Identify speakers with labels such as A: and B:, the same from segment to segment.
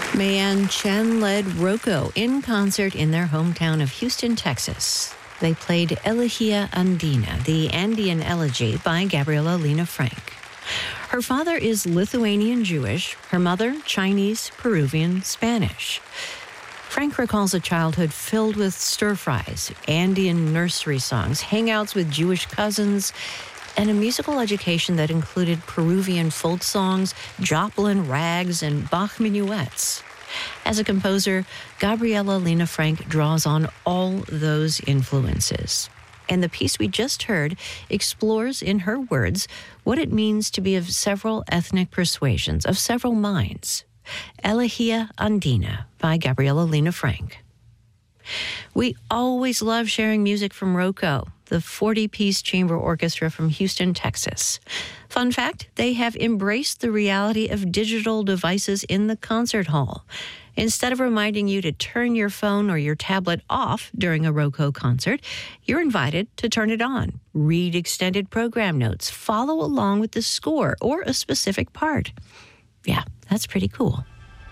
A: Mayan Chen led Rocco in concert in their hometown of Houston, Texas. They played Elegia Andina, the Andean elegy by Gabriela Lena Frank. Her father is Lithuanian Jewish, her mother Chinese, Peruvian, Spanish. Frank recalls a childhood filled with stir-fries, Andean nursery songs, hangouts with Jewish cousins, and a musical education that included Peruvian folk songs, Joplin rags, and Bach minuets. As a composer, Gabriela Lena Frank draws on all those influences. And the piece we just heard explores, in her words, what it means to be of several ethnic persuasions, of several minds. Elegia Andina by Gabriela Lena Frank. We always love sharing music from Rocco, the 40-piece chamber orchestra from Houston, Texas. Fun fact, they have embraced the reality of digital devices in the concert hall. Instead of reminding you to turn your phone or your tablet off during a Rocco concert, you're invited to turn it on, read extended program notes, follow along with the score or a specific part. Yeah, that's pretty cool.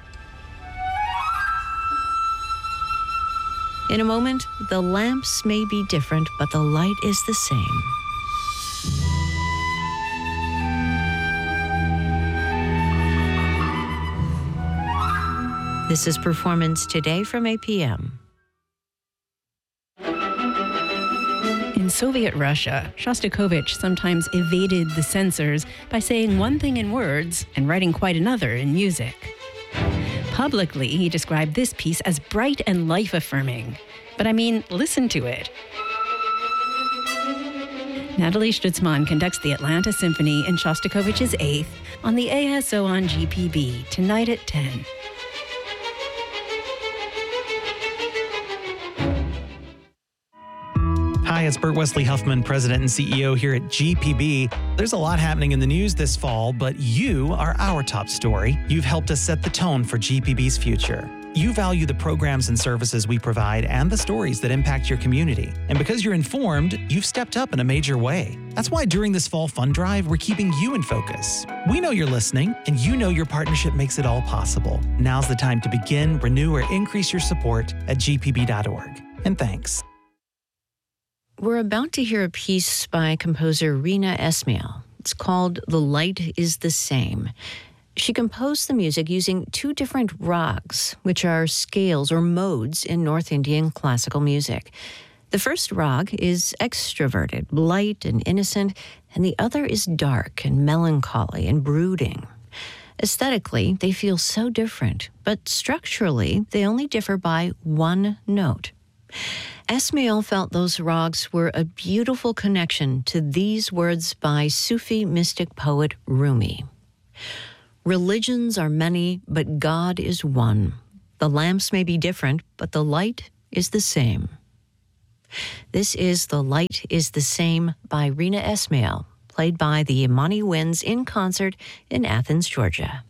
A: In a moment, the lamps may be different, but the light is the same. This is Performance Today from APM.
B: In Soviet Russia, Shostakovich sometimes evaded the censors by saying one thing in words and writing quite another in music. Publicly, he described this piece as bright and life-affirming. But I mean, listen to it. Natalie Stutzman conducts the Atlanta Symphony in Shostakovich's Eighth on the ASO on GPB, tonight at 10.
C: Hi, it's Burt Wesley Huffman, President and CEO here at GPB. There's a lot happening in the news this fall, but you are our top story. You've helped us set the tone for GPB's future. You value the programs and services we provide and the stories that impact your community. And because you're informed, you've stepped up in a major way. That's why during this fall fund drive, we're keeping you in focus. We know you're listening, and you know your partnership makes it all possible. Now's the time to begin, renew, or increase your support at gpb.org. And thanks.
A: We're about to hear a piece by composer Rina Esmail. It's called The Light is the Same. She composed the music using two different rags, which are scales or modes in North Indian classical music. The first rag is extroverted, light and innocent, and the other is dark and melancholy and brooding. Aesthetically, they feel so different, but structurally, they only differ by one note. Esmail felt those rags were a beautiful connection to these words by Sufi mystic poet Rumi. Religions are many, but God is one. The lamps may be different, but the light is the same. This is The Light is the Same by Rina Esmail, played by the Imani Winds in concert in Athens, Georgia.